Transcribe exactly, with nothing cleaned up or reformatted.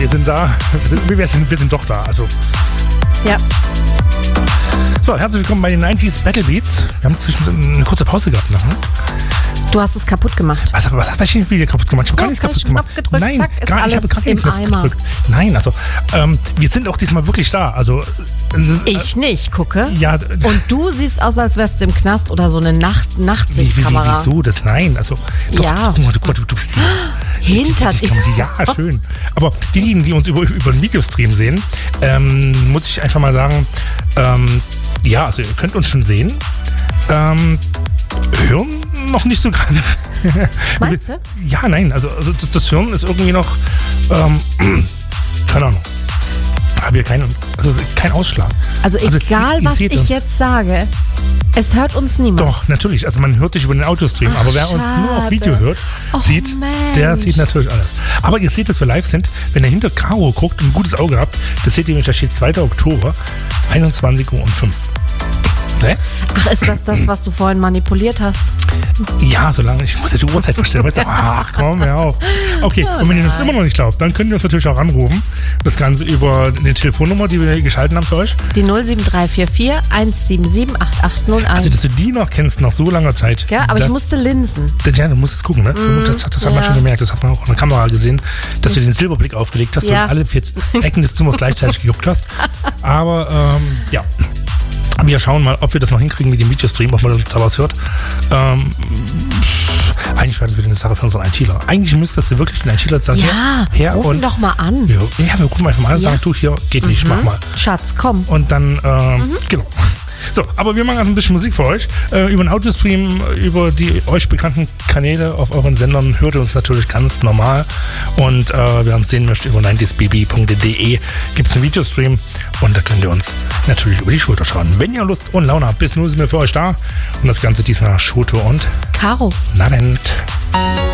wir sind da. Wir sind, wir sind, wir sind doch da. Also. Ja. So, herzlich willkommen bei den neunziger Battle Beats. Wir haben zwischendurch eine kurze Pause gehabt noch, ne? Du hast es kaputt gemacht. Was, was hat das wieder kaputt gemacht? Ich habe gar nichts kaputt gemacht. Knopf gedrückt, Nein, zack, ist gar, alles ich habe im Knopf Eimer. gedrückt. Nein, also ähm, wir sind auch diesmal wirklich da. Also es ist, Ich nicht, gucke. Ja. Und du siehst aus, als wärst du im Knast oder so eine Nacht Wie, wie, wie, Nachtsichtkamera. wieso das? Nein, also doch, Ja. guck mal, du, guck mal, du, du bist hier. Hinter die, die, dir. die, Ja, schön. Aber diejenigen, die uns über, über den Videostream sehen, ähm, muss ich einfach mal sagen, ähm, ja, also ihr könnt uns schon sehen. Ähm, hören noch nicht so ganz. Meinst du? Ja, nein, also, also das, das Hören ist irgendwie noch, ähm, keine Ahnung. Haben wir keinen, also kein Ausschlag. Also egal, ihr- ihr was seht ich uns. jetzt sage, es hört uns niemand. Doch, natürlich. Also man hört dich über den Autostream. Ach, aber wer uns nur auf schade. Video hört, Och, sieht, der Mensch. sieht natürlich alles. Aber ihr seht, dass wir live sind. Wenn ihr hinter Caro guckt und ein gutes Auge habt, das seht ihr nämlich, da steht zweiter Oktober, einundzwanzig Uhr fünf. Ne? Ach, ist das das, was du vorhin manipuliert hast? Ja, solange ich muss ja die Uhrzeit verstellen. Weißt du, ach komm, hör auf. Okay, und wenn ihr das immer noch nicht glaubt, dann könnt ihr uns natürlich auch anrufen. Das Ganze über eine Telefonnummer, die wir hier geschalten haben für euch. Die null sieben drei vier vier eins sieben sieben acht acht null eins. Also, dass du die noch kennst, nach so langer Zeit. Ja, aber das, ich musste linsen. Ja, du musst es gucken, ne? Das, das hat man ja. schon gemerkt, das hat man auch in der Kamera gesehen, dass du den Silberblick aufgelegt hast Ja. und alle vier Ecken des Zimmers gleichzeitig gejuckt hast. Aber, ähm, ja. Wir schauen mal, ob wir das noch hinkriegen mit dem Videostream, ob man uns da was hört. Ähm, eigentlich wäre das wieder eine Sache für unseren ITler. Eigentlich müsste das wirklich ein ITler sagen, Ja, her, her ruf und ihn doch mal an. Ja, ja, wir rufen einfach mal an und Ja. sagen, du, hier geht nicht, mach mal. Schatz, komm. Und dann, ähm, genau. So, aber wir machen also ein bisschen Musik für euch. Äh, über den Autostream, über die euch bekannten Kanäle auf euren Sendern hört ihr uns natürlich ganz normal. Und äh, wer uns sehen möchte, über neunzig b b punkt d e gibt es einen Videostream. Und da könnt ihr uns natürlich über die Schulter schauen. Wenn ihr Lust und Laune habt, bis nun sind wir für euch da. Und das Ganze diesmal Schoto und Caro. Nabend.